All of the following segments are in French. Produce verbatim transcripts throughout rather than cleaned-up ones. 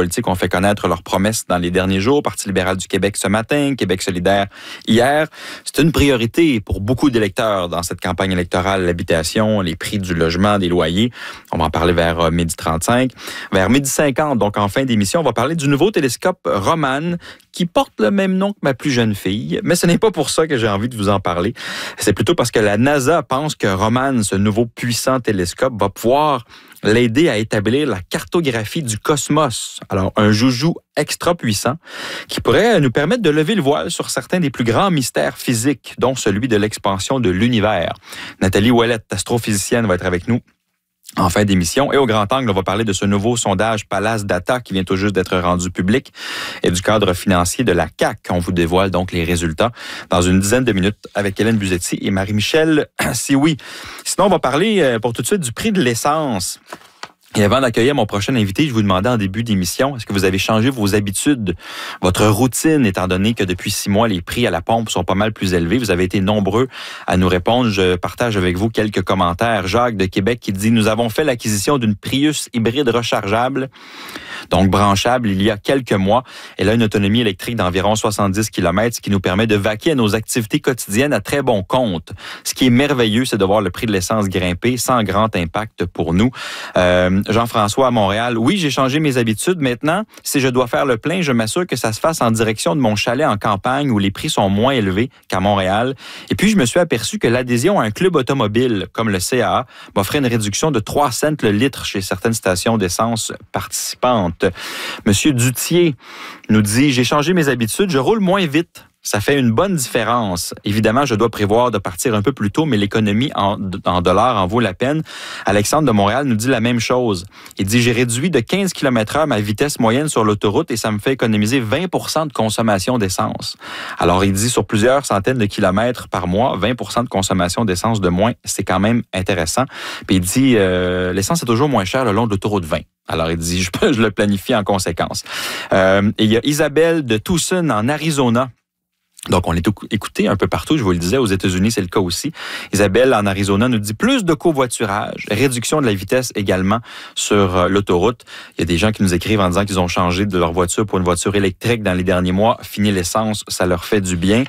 politiques ont fait connaître leurs promesses dans les derniers jours. Parti libéral du Québec ce matin, Québec solidaire hier. C'est une priorité pour beaucoup d'électeurs dans cette campagne électorale, l'habitation, les prix du logement, des loyers. On va en parler vers midi trente-cinq. Vers midi cinquante, donc en fin d'émission, on va parler du nouveau télescope Roman qui porte le même nom que ma plus jeune fille. Mais ce n'est pas pour ça que j'ai envie de vous en parler. C'est plutôt parce que la NASA pense que Roman, ce nouveau puissant télescope, va pouvoir l'aider à établir la cartographie du cosmos. Alors, un joujou extra puissant qui pourrait nous permettre de lever le voile sur certains des plus grands mystères physiques, dont celui de l'expansion de l'univers. Nathalie Ouellette, astrophysicienne, va être avec nous en fin d'émission. Et au grand angle, on va parler de ce nouveau sondage Palace Data qui vient tout juste d'être rendu public et du cadre financier de la C A Q. On vous dévoile donc les résultats dans une dizaine de minutes avec Hélène Buzetti et Marie-Michel Sioui. Sinon, on va parler pour tout de suite du prix de l'essence. Et avant d'accueillir mon prochain invité, je vous demandais en début d'émission, est-ce que vous avez changé vos habitudes, votre routine, étant donné que depuis six mois, les prix à la pompe sont pas mal plus élevés? Vous avez été nombreux à nous répondre. Je partage avec vous quelques commentaires. Jacques de Québec qui dit « Nous avons fait l'acquisition d'une Prius hybride rechargeable, donc branchable, il y a quelques mois. Elle a une autonomie électrique d'environ soixante-dix kilomètres, ce qui nous permet de vaquer à nos activités quotidiennes à très bon compte. Ce qui est merveilleux, c'est de voir le prix de l'essence grimper sans grand impact pour nous. Euh, » Jean-François à Montréal. Oui, j'ai changé mes habitudes. Maintenant, si je dois faire le plein, je m'assure que ça se fasse en direction de mon chalet en campagne où les prix sont moins élevés qu'à Montréal. Et puis, je me suis aperçu que l'adhésion à un club automobile comme le C A A m'offrait une réduction de trois cents le litre chez certaines stations d'essence participantes. Monsieur Dutier nous dit « J'ai changé mes habitudes, je roule moins vite. » Ça fait une bonne différence. Évidemment, je dois prévoir de partir un peu plus tôt, mais l'économie en, en dollars en vaut la peine. Alexandre de Montréal nous dit la même chose. Il dit, j'ai réduit de quinze kilomètres heure ma vitesse moyenne sur l'autoroute et ça me fait économiser vingt pour cent de consommation d'essence. Alors, il dit sur plusieurs centaines de kilomètres par mois, vingt pour cent de consommation d'essence de moins, c'est quand même intéressant. Puis il dit, euh, l'essence est toujours moins chère le long de l'autoroute vingt. Alors, il dit, je, je le planifie en conséquence. Euh, et il y a Isabelle de Tucson en Arizona. Donc, on est écouté un peu partout, je vous le disais, aux États-Unis, c'est le cas aussi. Isabelle, en Arizona, nous dit plus de covoiturage, réduction de la vitesse également sur l'autoroute. Il y a des gens qui nous écrivent en disant qu'ils ont changé de leur voiture pour une voiture électrique dans les derniers mois. Fini l'essence, ça leur fait du bien.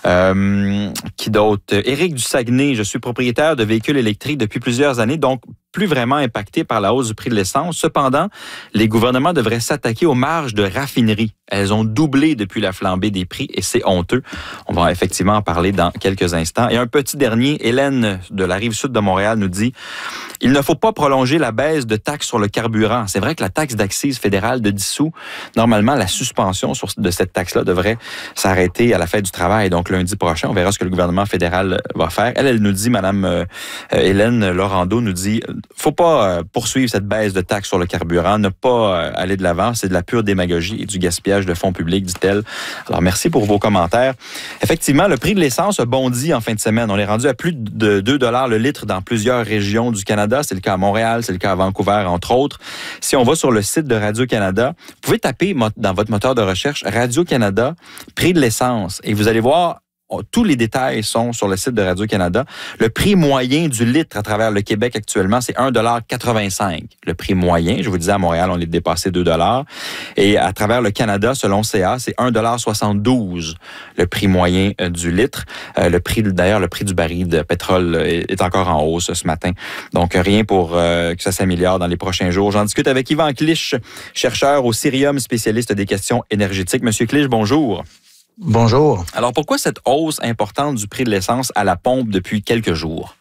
Euh, qui d'autre? Éric du Saguenay, je suis propriétaire de véhicules électriques depuis plusieurs années, donc plus vraiment impacté par la hausse du prix de l'essence. Cependant, les gouvernements devraient s'attaquer aux marges de raffinerie. Elles ont doublé depuis la flambée des prix et c'est honteux. On va effectivement en parler dans quelques instants. Et un petit dernier, Hélène de la Rive-Sud de Montréal nous dit « Il ne faut pas prolonger la baisse de taxes sur le carburant. C'est vrai que la taxe d'accise fédérale de dix sous, normalement, la suspension sur, de cette taxe-là devrait s'arrêter à la fête du travail, donc lundi prochain. On verra ce que le gouvernement fédéral va faire. » Elle, elle nous dit, Mme euh, Hélène Laurando nous dit « Faut pas euh, poursuivre cette baisse de taxes sur le carburant, ne pas euh, aller de l'avant. C'est de la pure démagogie et du gaspillage de fonds publics, dit-elle. » Alors, merci pour vos commentaires. Effectivement, le prix de l'essence a bondi en fin de semaine. On est rendu à plus de deux dollars le litre dans plusieurs régions du Canada. C'est le cas à Montréal, c'est le cas à Vancouver, entre autres. Si on va sur le site de Radio-Canada, vous pouvez taper dans votre moteur de recherche Radio-Canada, prix de l'essence, et vous allez voir, tous les détails sont sur le site de Radio-Canada. Le prix moyen du litre à travers le Québec actuellement, c'est un dollar quatre-vingt-cinq. Le prix moyen, je vous disais, à Montréal, on est dépassé deux dollars. Et à travers le Canada, selon C A, c'est un dollar soixante-douze, le prix moyen du litre. Euh, le prix, d'ailleurs, le prix du baril de pétrole est, est encore en hausse ce matin. Donc, rien pour euh, que ça s'améliore dans les prochains jours. J'en discute avec Yvan Clich, chercheur au Cirium, spécialiste des questions énergétiques. Monsieur Clich, bonjour. Bonjour. Alors, pourquoi cette hausse importante du prix de l'essence à la pompe depuis quelques jours?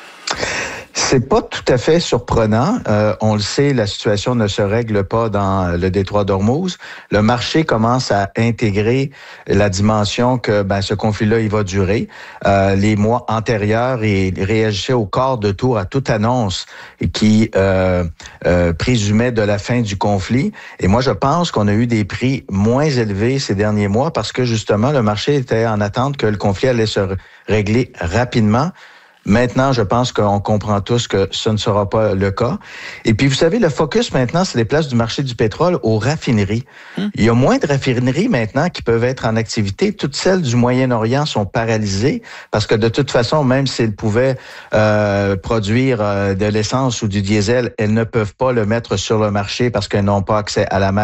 C'est pas tout à fait surprenant. Euh, on le sait, la situation ne se règle pas dans le détroit d'Ormuz. Le marché commence à intégrer la dimension que ben, ce conflit-là, il va durer. Euh, les mois antérieurs, il réagissait au quart de tour à toute annonce qui euh, euh, présumait de la fin du conflit. Et moi, je pense qu'on a eu des prix moins élevés ces derniers mois parce que, justement, le marché était en attente que le conflit allait se régler rapidement. Maintenant, je pense qu'on comprend tous que ce ne sera pas le cas. Et puis, vous savez, le focus maintenant, c'est les places du marché du pétrole aux raffineries. Hum. Il y a moins de raffineries maintenant qui peuvent être en activité. Toutes celles du Moyen-Orient sont paralysées parce que de toute façon, même s'ils pouvaient euh, produire euh, de l'essence ou du diesel, elles ne peuvent pas le mettre sur le marché parce qu'elles n'ont pas accès à la mer.